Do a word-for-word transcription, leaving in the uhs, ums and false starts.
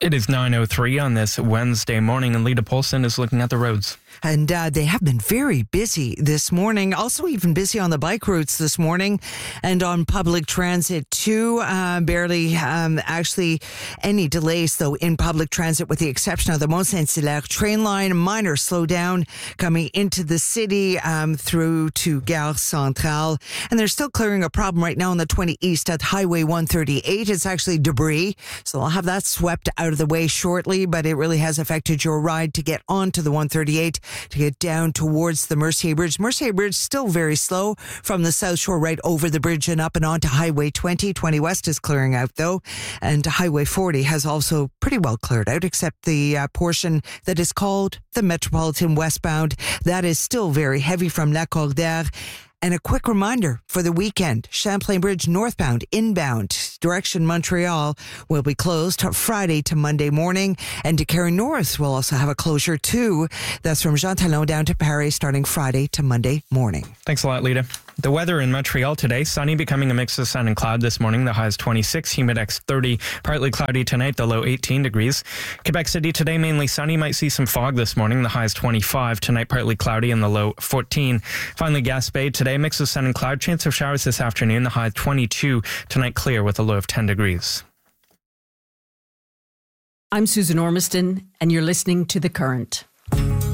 It is nine oh three on this Wednesday morning, and Lita Polson is looking at the roads. And uh, they have been very busy this morning. Also even busy on the bike routes this morning and on public transit too. Uh, barely um, actually any delays, though, in public transit with the exception of the Mont-Saint-Hilaire train line. Minor slowdown coming into the city um, through to Gare Centrale. And they're still clearing a problem right now on the twenty East at Highway one thirty-eight. It's actually debris. So I'll have that swept out of the way shortly, but it really has affected your ride to get onto the one thirty-eight to get down towards the Mercier Bridge. Mercier Bridge still very slow from the South Shore right over the bridge and up and onto Highway twenty. twenty West is clearing out though, and Highway forty has also pretty well cleared out, except the uh, portion that is called the Metropolitan Westbound. That is still very heavy from La Cordaire. And a quick reminder for the weekend, Champlain Bridge northbound, inbound, direction Montreal will be closed Friday to Monday morning. And to Carry North will also have a closure too. That's from Jean Talon down to Paris starting Friday to Monday morning. Thanks a lot, Lita. The weather in Montreal today, sunny, becoming a mix of sun and cloud this morning. The high is twenty-six, humidex thirty, partly cloudy tonight, the low eighteen degrees. Quebec City today, mainly sunny, might see some fog this morning. The high is twenty-five, tonight partly cloudy and the low fourteen. Finally, Gaspé today, mix of sun and cloud, chance of showers this afternoon. The high is twenty-two, tonight clear with a low of ten degrees. I'm Susan Ormiston, and you're listening to The Current.